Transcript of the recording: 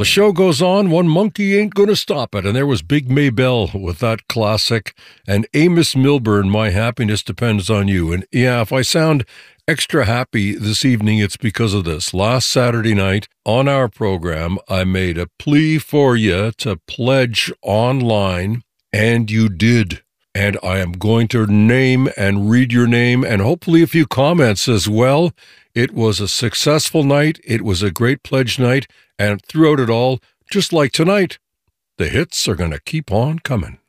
The show goes on. One monkey ain't gonna stop it. And there was Big Maybell with that classic. And Amos Milburn, My Happiness Depends on You. And yeah, if I sound extra happy this evening, it's because of this. Last Saturday night on our program, I made a plea for you to pledge online, and you did. And I am going to name and read your name and hopefully a few comments as well. It was a successful night. It was a great pledge night. And throughout it all, just like tonight, the hits are going to keep on coming.